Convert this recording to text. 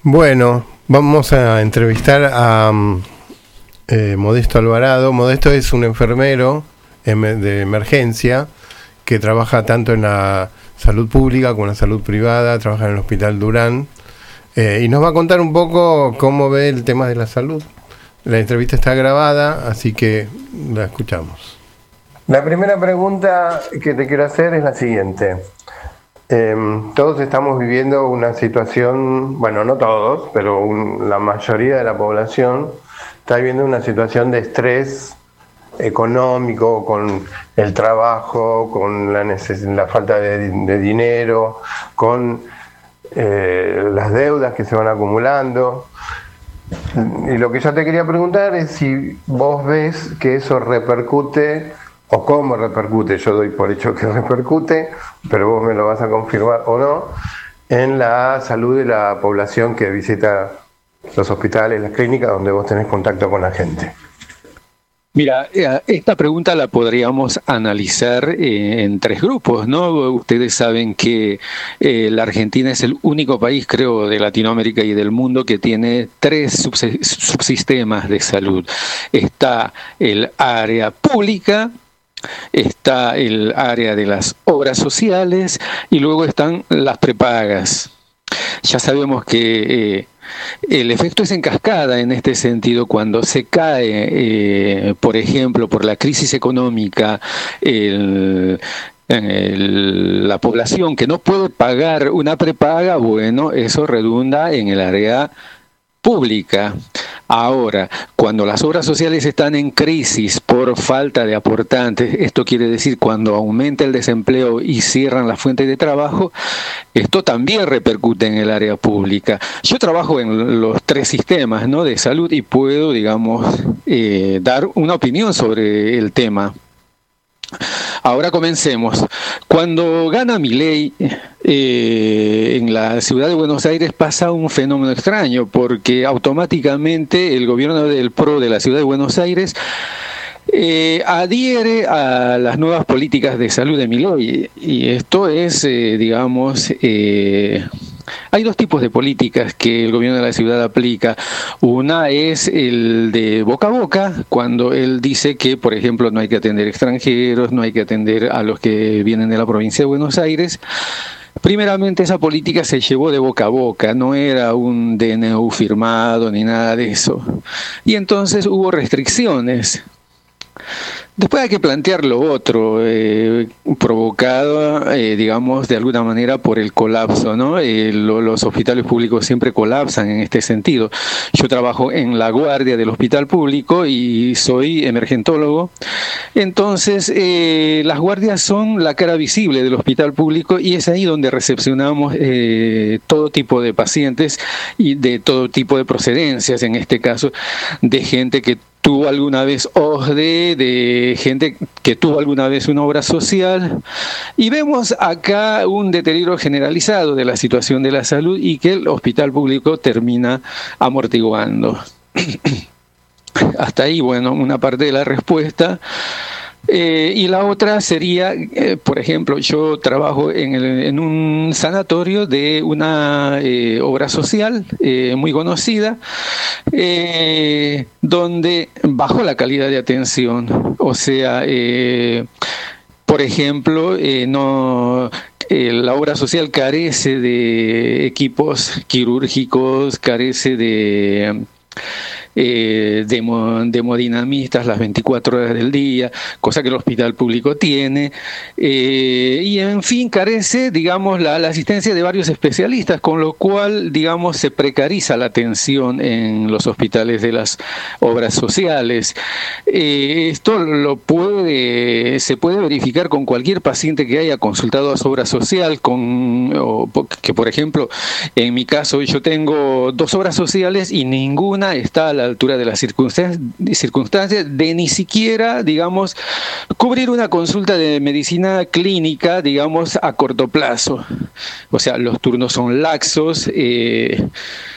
Bueno, vamos a entrevistar a Modesto Alvarado. Modesto es un enfermero de emergencia que trabaja tanto en la salud pública como en la salud privada, trabaja en el Hospital Durán, y nos va a contar un poco cómo ve el tema de la salud. La entrevista está grabada, así que la escuchamos. La primera pregunta que te quiero hacer es la siguiente. Todos estamos viviendo una situación, bueno, no todos, pero la mayoría de la población está viviendo una situación de estrés económico, con el trabajo, con la falta de dinero, con las deudas que se van acumulando. Y lo que yo te quería preguntar es si vos ves que eso repercute, o cómo repercute. Yo doy por hecho que repercute, pero vos me lo vas a confirmar o no, en la salud de la población que visita los hospitales, las clínicas, donde vos tenés contacto con la gente. Mira, esta pregunta la podríamos analizar en tres grupos, ¿no? Ustedes saben que la Argentina es el único país, creo, de Latinoamérica y del mundo que tiene tres subsistemas de salud. Está el área pública, está el área de las obras sociales y luego están las prepagas. Ya sabemos que el efecto es en cascada en este sentido. Cuando se cae, por ejemplo, por la crisis económica, la población que no puede pagar una prepaga, bueno, eso redunda en el área pública. Ahora, cuando las obras sociales están en crisis por falta de aportantes, esto quiere decir cuando aumenta el desempleo y cierran las fuentes de trabajo, esto también repercute en el área pública. Yo trabajo en los tres sistemas, ¿no?, de salud y puedo, digamos, dar una opinión sobre el tema. Ahora comencemos. Cuando gana Milei en la ciudad de Buenos Aires pasa un fenómeno extraño, porque automáticamente el gobierno del PRO de la ciudad de Buenos Aires adhiere a las nuevas políticas de salud de Milei. Y esto es, digamos... hay dos tipos de políticas que el gobierno de la ciudad aplica. Una es el de boca a boca, cuando él dice que, por ejemplo, no hay que atender extranjeros, no hay que atender a los que vienen de la provincia de Buenos Aires. Primeramente, esa política se llevó de boca a boca, no era un DNU firmado ni nada de eso. Y entonces hubo restricciones. Después hay que plantear lo otro, provocado, digamos, de alguna manera por el colapso, ¿no? Los hospitales públicos siempre colapsan en este sentido. Yo trabajo en la guardia del hospital público y soy emergentólogo. Entonces, las guardias son la cara visible del hospital público y es ahí donde recepcionamos todo tipo de pacientes y de todo tipo de procedencias, en este caso, de gente que tuvo alguna vez OSDE, de gente que tuvo alguna vez una obra social, y vemos acá un deterioro generalizado de la situación de la salud y que el hospital público termina amortiguando. Hasta ahí, bueno, una parte de la respuesta. Y la otra sería, por ejemplo, yo trabajo en un sanatorio de una obra social muy conocida, donde bajó la calidad de atención. O sea, por ejemplo, la obra social carece de equipos quirúrgicos, carece de hemodinamistas las 24 horas del día, cosa que el hospital público tiene, y en fin carece, digamos, la asistencia de varios especialistas, con lo cual, digamos, se precariza la atención en los hospitales de las obras sociales. Esto se puede verificar con cualquier paciente que haya consultado a su obra social, que por ejemplo, en mi caso yo tengo 2 obras sociales y ninguna está a la altura de las circunstancias de ni siquiera, digamos, cubrir una consulta de medicina clínica, digamos, a corto plazo. O sea, los turnos son laxos,